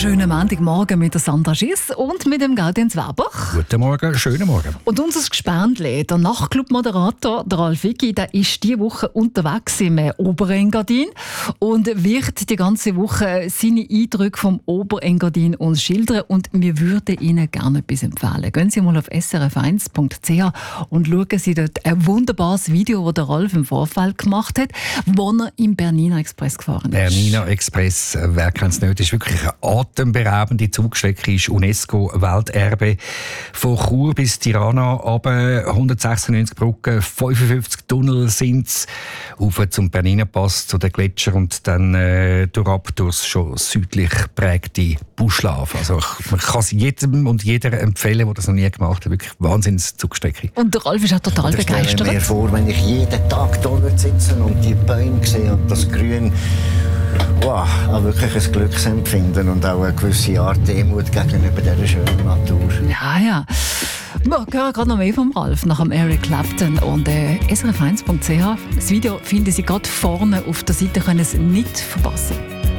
wunderschönen Montagmorgen mit der Sandra Schiss und mit dem Gaudenz Weber. Guten Morgen, schönen Morgen. Und unser Gespendli, der Nachtclub-Moderator, der Ralf Iggi, der ist diese Woche unterwegs im Oberengadin und wird die ganze Woche seine Eindrücke vom Oberengadin uns schildern. Und wir würden Ihnen gerne etwas empfehlen. Gehen Sie mal auf srf1.ch und schauen Sie dort ein wunderbares Video, das der Ralf im Vorfeld gemacht hat, wo er im Bernina Express gefahren ist. Bernina Express, wer kennt es nicht, ist wirklich eine atemberaubende Zugstrecke, ist UNESCO-Welterbe. Von Chur bis Tirana, aber 196 Brücken, 55 Tunnel sind es, rauf zum Bernina-Pass, zu den Gletschern und dann durchs schon südlich prägte Buschlaf. Also man kann es jedem und jeder empfehlen, der das noch nie gemacht hat. Wirklich Wahnsinns-Zugstrecke. Und der Ralf ist auch total begeistert. Ich stelle mir vor, wenn ich jeden Tag dort sitze und die Bäume sehe und das Grün, wow, auch wirklich ein Glücksempfinden und auch eine gewisse Art Demut gegenüber dieser schönen Natur. Ja. Wir hören gerade noch mehr vom Ralf nach dem Eric Clapton und srf1.ch. Das Video finden Sie gerade vorne auf der Seite, können Sie es nicht verpassen.